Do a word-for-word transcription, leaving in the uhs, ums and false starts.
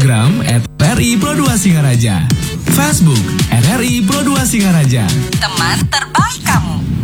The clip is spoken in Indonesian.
Instagram et R R I Pro dua Singaraja. Facebook R R I Pro dua Singaraja. Teman terbaik kamu.